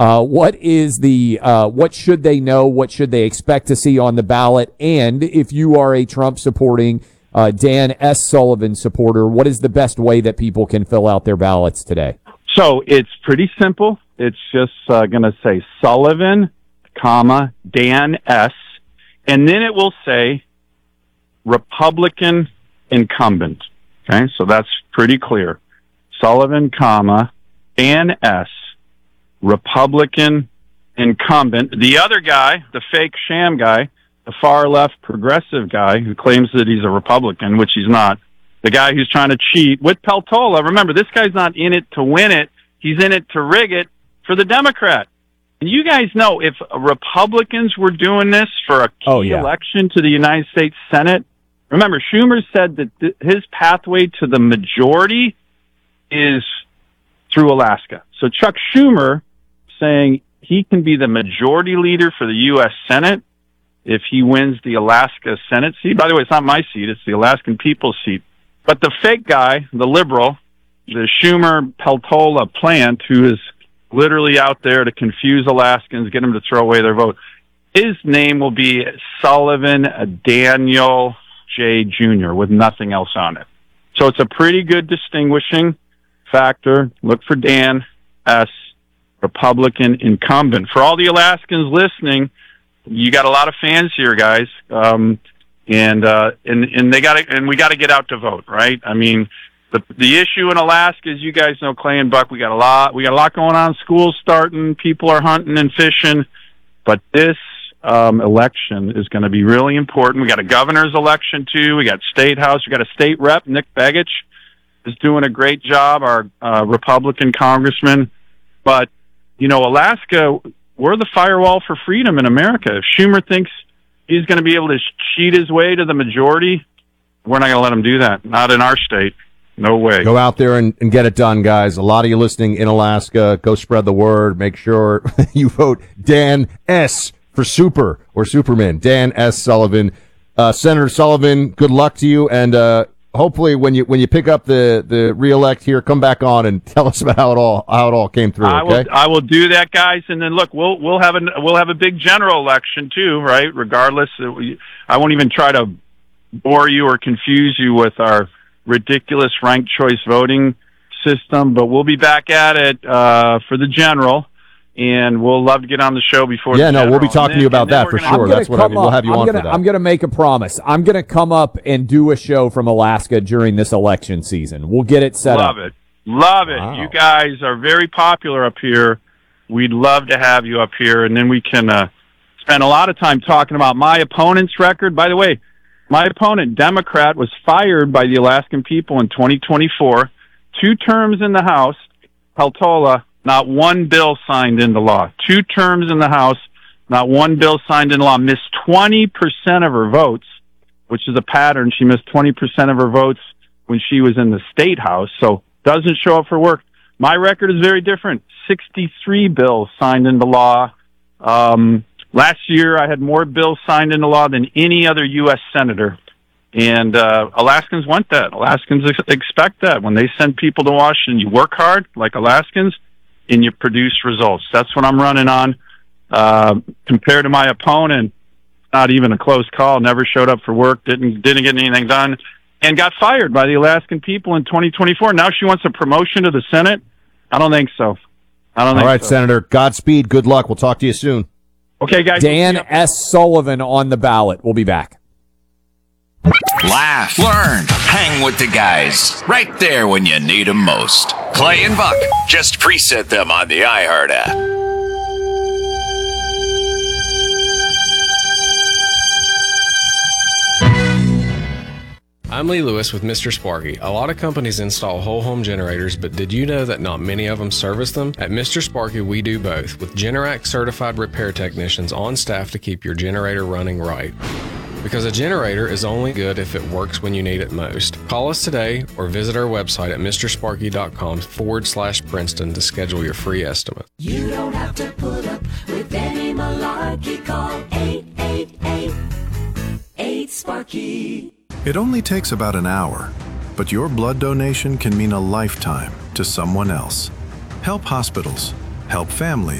What is the what should they know? What should they expect to see on the ballot? And if you are a Trump supporting Dan S. Sullivan supporter, what is the best way that people can fill out their ballots today? So it's pretty simple. It's just going to say Sullivan, comma, Dan S., and then it will say Republican incumbent. Okay, so that's pretty clear. Sullivan, comma, Dan S., Republican incumbent. The other guy, the fake sham guy, the far left progressive guy who claims that he's a Republican, which he's not, the guy who's trying to cheat with Peltola. Remember, this guy's not in it to win it. He's in it to rig it for the Democrat. And you guys know if Republicans were doing this for a key election to the United States Senate, remember, Schumer said that his pathway to the majority is through Alaska. So Chuck Schumer saying he can be the majority leader for the U.S. Senate if he wins the Alaska Senate seat. By the way, it's not my seat. It's the Alaskan people's seat. But the fake guy, the liberal, the Schumer-Peltola plant, who is literally out there to confuse Alaskans, get them to throw away their vote, his name will be Sullivan Daniel J. Jr. with nothing else on it. So it's a pretty good distinguishing factor. Look for Dan S., Republican incumbent. For all the Alaskans listening, you got a lot of fans here, guys. And we got to get out to vote, right? I mean, the issue in Alaska, as you guys know, Clay and Buck, we got a lot going on. Schools starting, people are hunting and fishing, but this election is going to be really important. We got a governor's election too. We got state house. We got a state rep, Nick Begich, is doing a great job. Our Republican congressman, but you know, Alaska, we're the firewall for freedom in America. If Schumer thinks he's going to be able to cheat his way to the majority, we're not going to let him do that. Not in our state. No way. Go out there and get it done, guys. A lot of you listening in Alaska, go spread the word. Make sure you vote Dan S. for Super or Superman. Dan S. Sullivan. Senator Sullivan, good luck to you. And hopefully when you pick up the reelect here, come back on and tell us about how it all came through. Okay? I will do that, guys. And then look, we'll have a big general election too, right? Regardless, I won't even try to bore you or confuse you with our ridiculous ranked choice voting system, but we'll be back at it for the general, and we'll love to get on the show before. Yeah, no, we'll be talking to you about that for sure. That's what I mean. We'll have you on for that. I'm going to make a promise. I'm going to come up and do a show from Alaska during this election season. We'll get it set up. Love it. Wow. You guys are very popular up here. We'd love to have you up here, and then we can spend a lot of time talking about my opponent's record. By the way, my opponent, Democrat, was fired by the Alaskan people in 2024. 2 terms in the House. Peltola, not one bill signed into law. 2 terms in the House, not one bill signed into law. Missed 20% of her votes, which is a pattern. She missed 20% of her votes when she was in the state house, so doesn't show up for work. My record is very different. 63 bills signed into law. Last year, I had more bills signed into law than any other U.S. senator. And Alaskans want that. Alaskans expect that. When they send people to Washington, you work hard, like Alaskans, and you produce results. That's what I'm running on. Compared to my opponent, not even a close call, never showed up for work, didn't get anything done, and got fired by the Alaskan people in 2024. Now she wants a promotion to the Senate? I don't think so. All right, Senator. Godspeed. Good luck. We'll talk to you soon. Okay, guys. Dan S. Sullivan on the ballot. We'll be back. Laugh, learn, hang with the guys. Right there when you need them most. Clay and Buck. Just preset them on the iHeart app. I'm Lee Lewis with Mr. Sparky. A lot of companies install whole home generators, but did you know that not many of them service them? At Mr. Sparky, we do both, with Generac certified repair technicians on staff to keep your generator running right. Because a generator is only good if it works when you need it most. Call us today or visit our website at mrsparky.com/Princeton to schedule your free estimate. You don't have to put up with any malarkey. Call 888-8-SPARKY. It only takes about an hour, but your blood donation can mean a lifetime to someone else. Help hospitals. Help families.